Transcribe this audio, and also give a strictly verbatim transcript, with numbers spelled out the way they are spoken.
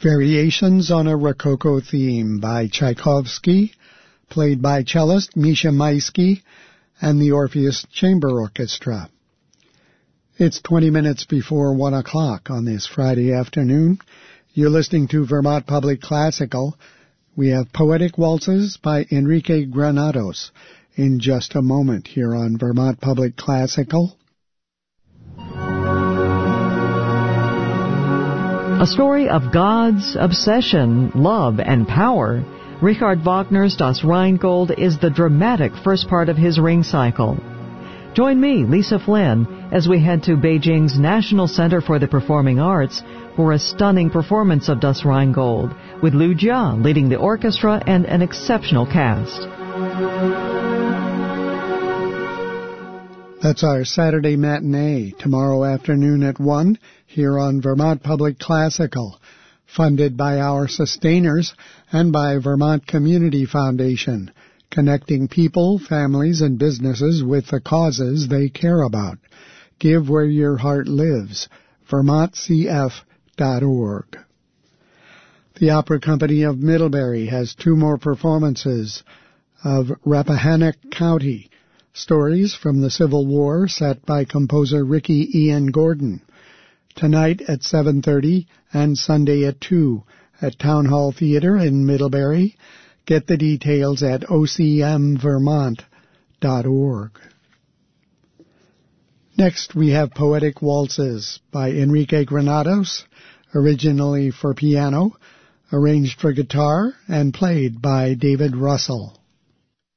Variations on a Rococo Theme by Tchaikovsky, played by cellist Misha Maisky and the Orpheus Chamber Orchestra. It's twenty minutes before one o'clock on this Friday afternoon. You're listening to Vermont Public Classical. We have Poetic Waltzes by Enrique Granados in just a moment here on Vermont Public Classical. A story of God's obsession, love, and power. Richard Wagner's Das Rheingold is the dramatic first part of his Ring Cycle. Join me, Lisa Flynn, as we head to Beijing's National Center for the Performing Arts for a stunning performance of Das Rheingold, with Liu Jia leading the orchestra and an exceptional cast. That's our Saturday matinee, tomorrow afternoon at one, here on Vermont Public Classical, funded by our sustainers and by Vermont Community Foundation, connecting people, families, and businesses with the causes they care about. Give where your heart lives, vermont c f dot org. The Opera Company of Middlebury has two more performances of Rappahannock County, stories from the Civil War set by composer Ricky Ian Gordon, tonight at seven thirty and Sunday at two at Town Hall Theater in Middlebury. Get the details at o c m vermont dot org. Next, we have Poetic Waltzes by Enrique Granados, originally for piano, arranged for guitar, and played by David Russell.